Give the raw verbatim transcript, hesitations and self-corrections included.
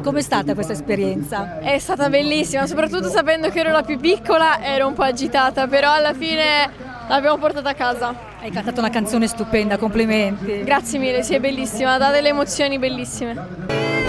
Com'è stata questa esperienza? È stata bellissima, soprattutto sapendo che ero la più piccola, ero un po' agitata, però alla fine l'abbiamo portata a casa. Hai cantato una canzone stupenda, complimenti. Grazie mille, sì, è bellissima, dà delle emozioni bellissime.